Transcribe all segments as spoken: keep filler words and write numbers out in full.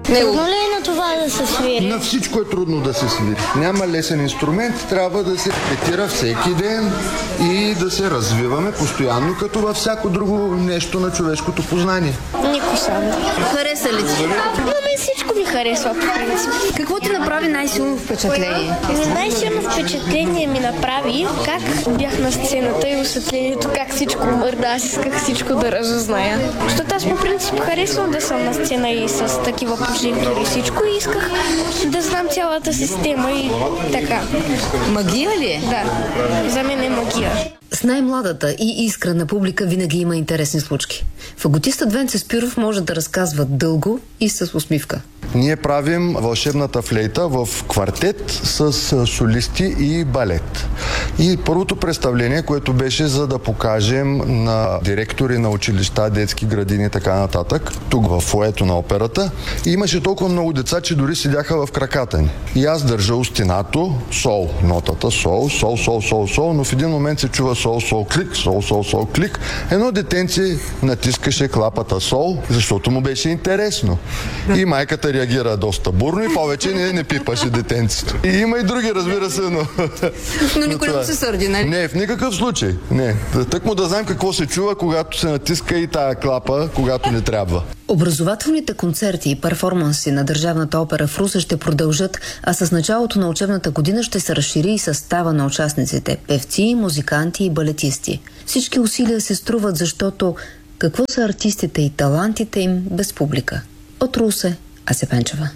Трудно ли е на това да се свири? На всичко е трудно да се свири. Няма лесен инструмент, трябва да се репетира всеки ден и да се развиваме постоянно, като във всяко друго нещо на човешкото познание. Никой сам. Хареса ли ти? Но мен всичко ми харесва, по принцип. Какво ти направи най-силно впечатление? Най-силно впечатление ми направи как бях на сцената и осветлението, как всичко мърда, аз исках всичко да разузная. Защото аз по принцип харесвам да съм на сцена и с такива прожектори и всичко и исках да знам цялата система и така. Магия ли е? Да, за мен е магия. С най-младата и искрена публика винаги има интересни случки. Фаготистът Венце Спиров може да разказва дълго и с усмивка. Ние правим вълшебната флейта в квартет с солисти и балет. И първото представление, което беше за да покажем на директори на училища, детски градини и така нататък, тук в фоето на операта, и имаше толкова много деца, че дори седяха в краката ни. И аз държа устинато, сол, нотата, сол, сол, сол, сол, сол, но в един момент се чува сол, сол, клик, сол, сол, сол, клик. Едно детенце натискаше клапата сол, защото му беше интересно. И майката реагира доста бурно и повече не, не пипаше детенцето. И има и други, разбира се, но... Но никой не се сърди, нали? Не, в никакъв случай. Не. Тък му да знаем какво се чува, когато се натиска и тая клапа, когато не трябва. Образователните концерти и перформанси на Държавната опера в Русе ще продължат, а с началото на учебната година ще се разшири и състава на участниците – певци, музиканти и балетисти. Всички усилия се струват, защото какво са артистите и талантите им без публика? От Русе, Ася Пенчева.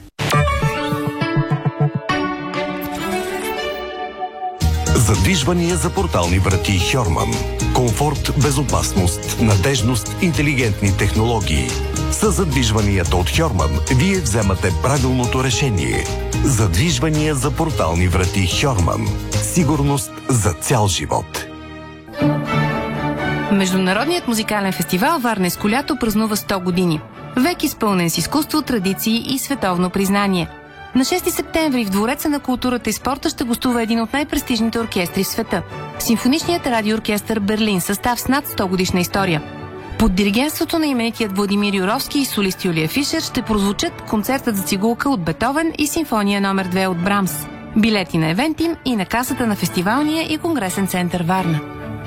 Задвижвания за портални врати Хьорман. Комфорт, безопасност, надежност, интелигентни технологии. С задвижванията от Хьорман вие вземате правилното решение. Задвижвания за портални врати Хьорман. Сигурност за цял живот. Международният музикален фестивал Варненско лято празнува сто години. Век изпълнен с изкуство, традиции и световно признание. На шести септември в Двореца на културата и спорта ще гостува един от най-престижните оркестри в света – Симфоничният радиооркестър Берлин, състав с над сто годишна история. Под диригентството на именитият Владимир Юровски и солист Юлия Фишер ще прозвучат концертът за цигулка от Бетовен и симфония номер две от Брамс. Билети на Евентим и на касата на фестивалния и конгресен център Варна.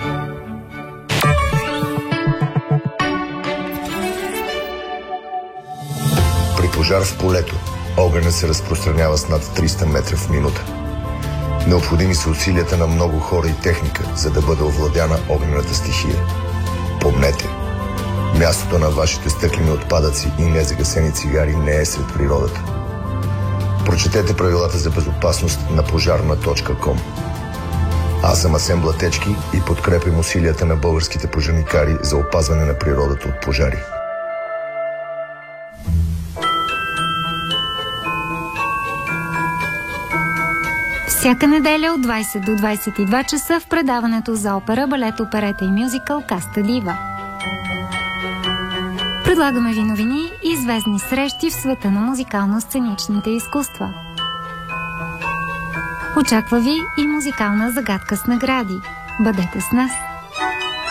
При пожар в полето огънят се разпространява с над триста метра в минута. Необходими са усилията на много хора и техника, за да бъде овладяна огнената стихия. Помнете, мястото на вашите стъклени отпадъци и незагасени цигари не е сред природата. Прочетете правилата за безопасност на пожарна точка ком. Аз съм Асен Блатечки и подкрепям усилията на българските пожарникари за опазване на природата от пожари. Всяка неделя от двайсет до двайсет и два часа в предаването за опера, балет, оперета и мюзикъл Каста Дива. Предлагаме ви новини и звездни срещи в света на музикално-сценичните изкуства. Очаква ви и музикална загадка с награди. Бъдете с нас!